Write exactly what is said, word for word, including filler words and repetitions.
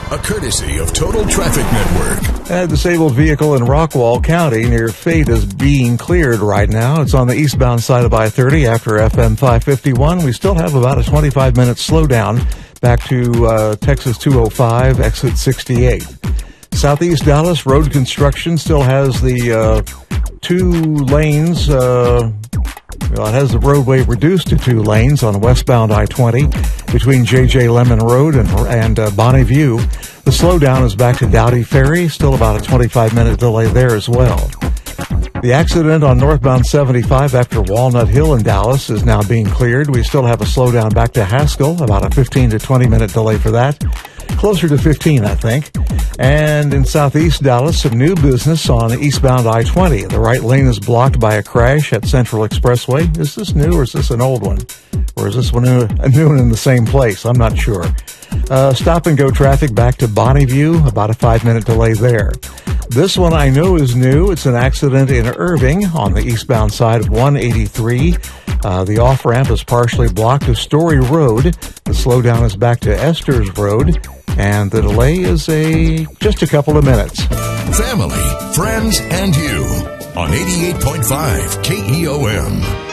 a courtesy of Total Traffic Network. A disabled vehicle in Rockwall County near Fate is being cleared right now. It's on the eastbound side of I thirty after F M five fifty-one. We still have about a twenty-five minute slowdown back to uh, Texas two oh five, exit sixty-eight. Southeast Dallas, road construction still has the uh, two lanes. Uh, well, it has the roadway reduced to two lanes on westbound I twenty between J J Lemon Road and, and uh, Bonnie View. The slowdown is back to Dowdy Ferry, still about a twenty-five minute delay there as well. The accident on northbound seventy-five after Walnut Hill in Dallas is now being cleared. We still have a slowdown back to Haskell, about a fifteen to twenty minute delay for that. Closer to fifteen, I think. And in southeast Dallas, some new business on eastbound I twenty. The right lane is blocked by a crash at Central Expressway. Is this new or is this an old one? Or is this one new, a new one in the same place? I'm not sure. Uh, stop and go traffic back to Bonnie View, about a five minute delay there. This one I know is new. It's an accident in Irving on the eastbound side of one eighty-three. Uh, the off-ramp is partially blocked to Story Road. The slowdown is back to Esther's Road, and the delay is a just a couple of minutes. Family, friends, and you on eighty-eight point five K E O M.